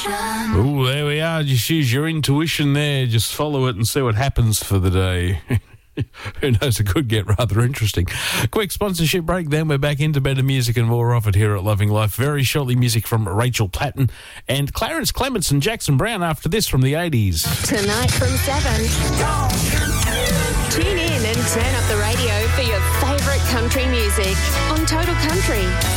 Oh, there we are. Just use your intuition there. Just follow it and see what happens for the day. Who knows, it could get rather interesting. Quick sponsorship break, then we're back into better music and more of it here at Loving Life. Very shortly, music from Rachel Platten and Clarence Clements and Jackson Brown after this from the 80s. Tonight from 7. Tune in and turn up the radio for your favourite country music on Total Country.